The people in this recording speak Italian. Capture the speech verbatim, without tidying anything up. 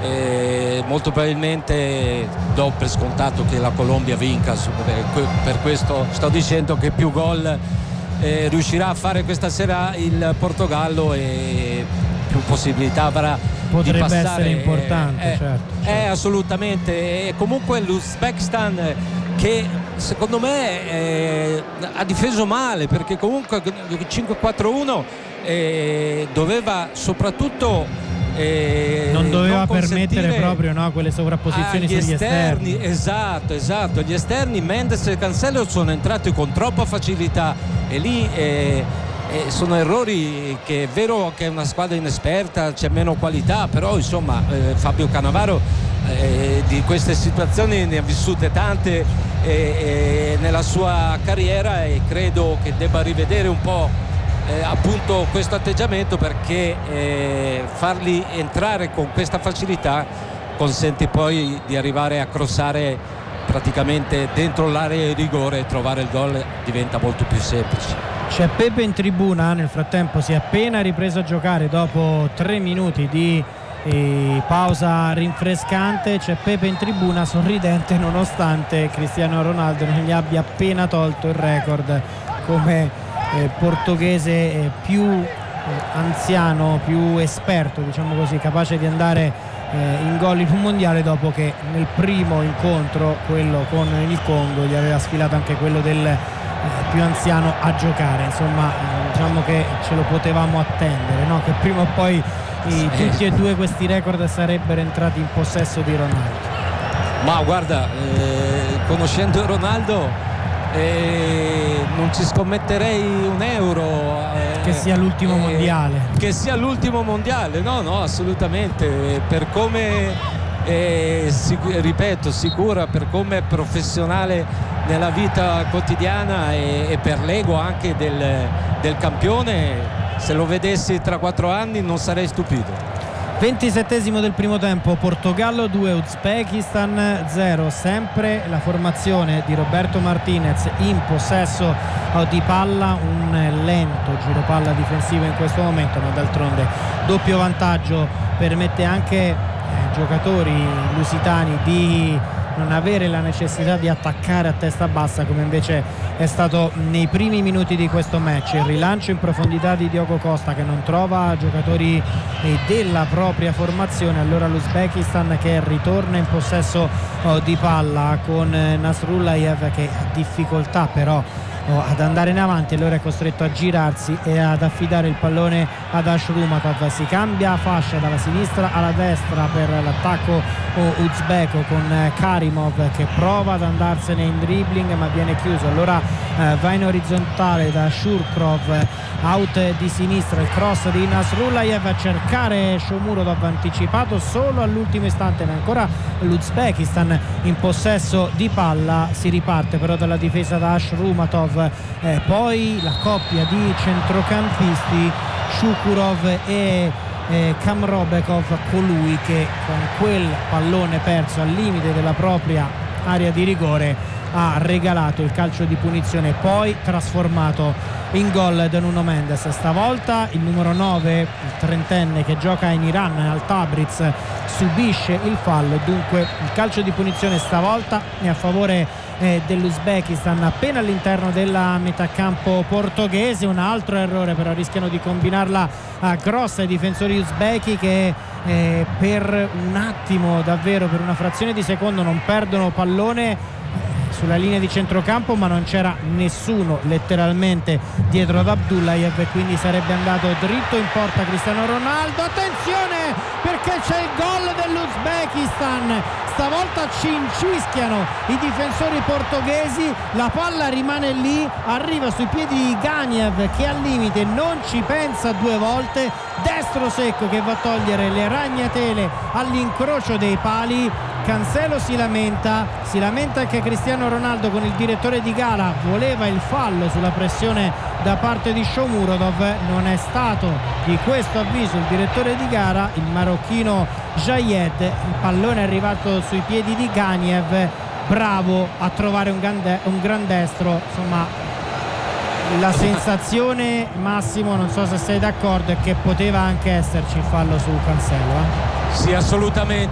e molto probabilmente do per scontato che la Colombia vinca, per questo sto dicendo che più gol eh, riuscirà a fare questa sera il Portogallo e più possibilità avrà potrebbe di passare. essere importante, eh, certo, eh, certo. assolutamente. E comunque l'Uzbekistan, che secondo me eh, ha difeso male, perché comunque cinque quattro uno eh, doveva soprattutto eh, non doveva non permettere proprio, no, quelle sovrapposizioni agli sugli esterni. esterni. Esatto, esatto. Gli esterni Mendes e Cancelo sono entrati con troppa facilità e lì eh, eh, sono errori che è vero che è una squadra inesperta, c'è meno qualità, però insomma eh, Fabio Cannavaro eh, di queste situazioni ne ha vissute tante eh, eh, nella sua carriera, e credo che debba rivedere un po' Eh, appunto questo atteggiamento, perché eh, farli entrare con questa facilità consente poi di arrivare a crossare praticamente dentro l'area di rigore e trovare il gol diventa molto più semplice. C'è Pepe in tribuna, nel frattempo si è appena ripreso a giocare dopo tre minuti di eh, pausa rinfrescante. C'è Pepe in tribuna sorridente nonostante Cristiano Ronaldo non gli abbia appena tolto il record come Eh, portoghese eh, più eh, anziano, più esperto, diciamo così, capace di andare eh, in gol in un mondiale, dopo che nel primo incontro, quello con il Congo, gli aveva sfilato anche quello del eh, più anziano a giocare. Insomma, eh, diciamo che ce lo potevamo attendere, no? Che prima o poi eh, sì. tutti e due questi record sarebbero entrati in possesso di Ronaldo. Ma guarda, eh, conoscendo Ronaldo Eh, non ci scommetterei un euro eh, che sia l'ultimo eh, mondiale che sia l'ultimo mondiale no no assolutamente, per come eh, sic- ripeto sicura, per come è professionale nella vita quotidiana e, e per l'ego anche del, del campione. Se lo vedessi tra quattro anni non sarei stupito. ventisettesimo del primo tempo, Portogallo due, Uzbekistan zero. Sempre la formazione di Roberto Martinez in possesso di palla, un lento giro palla difensivo in questo momento, ma d'altronde doppio vantaggio permette anche ai eh, giocatori lusitani di non avere la necessità di attaccare a testa bassa, come invece è stato nei primi minuti di questo match. Il rilancio in profondità di Diogo Costa, che non trova giocatori della propria formazione. Allora l'Uzbekistan che ritorna in possesso oh, di palla con Nasrullayev, che ha difficoltà però oh, ad andare in avanti, allora è costretto a girarsi e ad affidare il pallone ad Ashrumatov. Si cambia fascia dalla sinistra alla destra per l'attacco oh, uzbeko, con Karimov che prova ad andarsene in dribbling ma viene chiuso. Allora eh, va in orizzontale da Shurkrov, out di sinistra, il cross di Nasrullayev a cercare Shomurodov, anticipato solo all'ultimo istante, ma ancora l'Uzbekistan in possesso di palla. Si riparte però dalla difesa da Ashrumatov, eh, poi la coppia di centrocampisti Shukurov e eh, Kamrobekov, colui che con quel pallone perso al limite della propria area di rigore ha regalato il calcio di punizione, poi trasformato in gol da Nuno Mendes. Stavolta il numero nove, il trentenne che gioca in Iran al Tabriz, subisce il fallo, dunque il calcio di punizione stavolta è a favore eh, dell'Uzbekistan appena all'interno della metà campo portoghese. Un altro errore però, rischiano di combinarla a grossa i difensori uzbeki, che eh, per un attimo, davvero per una frazione di secondo, non perdono pallone sulla linea di centrocampo, ma non c'era nessuno letteralmente dietro ad Abdullayev e quindi sarebbe andato dritto in porta Cristiano Ronaldo. Attenzione, perché c'è il gol dell'Uzbekistan, stavolta ci incischiano i difensori portoghesi, la palla rimane lì, arriva sui piedi di Ganiev che al limite non ci pensa due volte, destro secco che va a togliere le ragnatele all'incrocio dei pali. Cancelo si lamenta, si lamenta che Cristiano Ronaldo con il direttore di gara voleva il fallo sulla pressione da parte di Shomurodov. Non è stato di questo avviso il direttore di gara, il marocchino Jayed. Il pallone è arrivato sui piedi di Ganiev, bravo a trovare un, grande, un gran destro. Insomma, la sensazione, Massimo, non so se sei d'accordo, è che poteva anche esserci il fallo su Cancelo, eh? Sì, assolutamente.